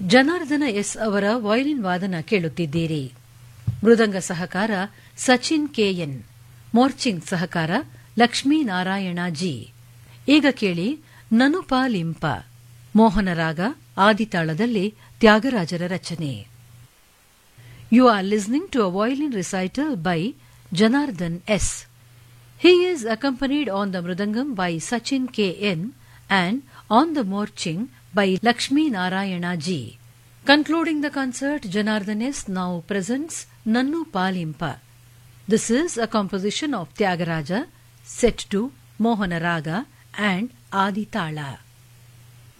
Janardhana S ಅವರ violin ವಾದನ ಕೇಳುತ್ತಿದ್ದೀರಿ. ಮೃದಂಗ ಸಹಕಾರ ಸಚಿನ್ ಕೆಎನ್, ಮೋರ್ಚಿಂಗ್ ಸಹಕಾರ ಲಕ್ಷ್ಮೀನಾರಾಯಣ ಜಿ. ಈಗ ಕೇಳಿ ನನುಪಾಲಿಂಪ, ಮೋಹನರಾಗ ಆದಿತಾಳದಲ್ಲಿ ತ್ಯಾಗರಾಜರ ರಚನೆ. You are listening to a violin recital by Janardhan S. He is accompanied on the mridangam by Sachin K.N. and on the morching by Lakshmi Narayana G. Concluding the concert, Janardhan S. now presents Nannu Palimpa. This is a composition of Tyagaraja, set to Mohana Raga and Adi Tala.